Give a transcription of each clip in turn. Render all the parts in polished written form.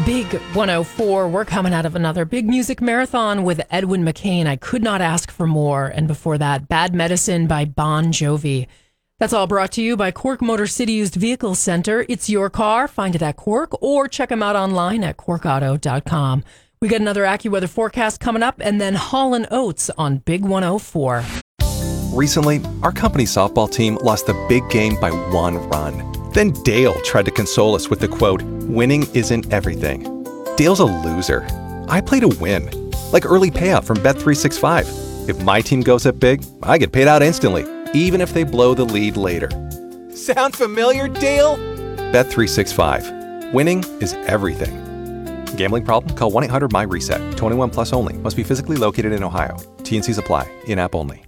Big 104. We're coming out of another big music marathon with Edwin McCain. I could not ask for more. And before that, Bad Medicine by Bon Jovi. That's all brought to you by Cork Motor City Used Vehicle Center. It's your car. Find it at Cork or check them out online at corkauto.com. We got another AccuWeather forecast coming up and then Hall & Oates on Big 104. Recently, our company softball team lost the big game by 1 run. Then Dale tried to console us with the quote, "Winning isn't everything." Dale's a loser. I play to win. Like early payout from Bet365. If my team goes up big, I get paid out instantly, even if they blow the lead later. Sound familiar, Dale? Bet365. Winning is everything. Gambling problem? Call 1-800-MY-RESET. 21 plus only. Must be physically located in Ohio. T&Cs apply. In-app only.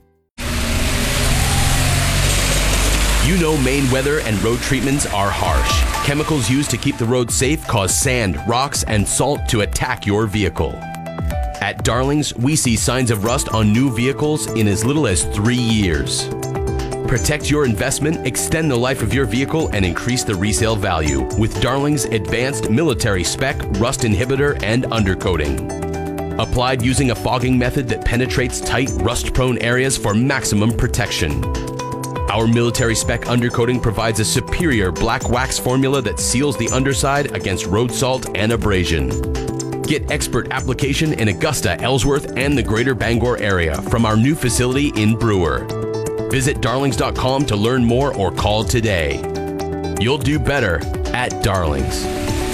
You know Maine weather and road treatments are harsh. Chemicals used to keep the road safe cause sand, rocks, and salt to attack your vehicle. At Darlings, we see signs of rust on new vehicles in as little as 3 years. Protect your investment, extend the life of your vehicle, and increase the resale value with Darlings' advanced military spec rust inhibitor and undercoating. Applied using a fogging method that penetrates tight, rust-prone areas for maximum protection. Our military spec undercoating provides a superior black wax formula that seals the underside against road salt and abrasion. Get expert application in Augusta, Ellsworth, and the greater Bangor area from our new facility in Brewer. Visit darlings.com to learn more or call today. You'll do better at Darlings.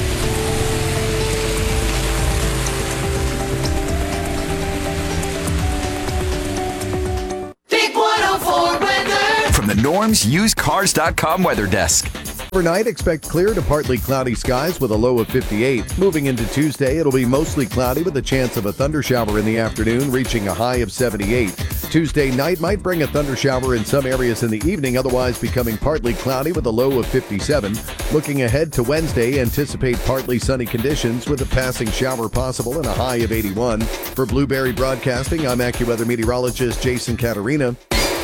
From the Norm's UsedCars.com weather desk. Overnight, expect clear to partly cloudy skies with a low of 58. Moving into Tuesday, it'll be mostly cloudy with a chance of a thundershower in the afternoon, reaching a high of 78. Tuesday night might bring a thundershower in some areas in the evening, otherwise becoming partly cloudy with a low of 57. Looking ahead to Wednesday, anticipate partly sunny conditions with a passing shower possible and a high of 81. For Blueberry Broadcasting, I'm AccuWeather meteorologist Jason Caterina.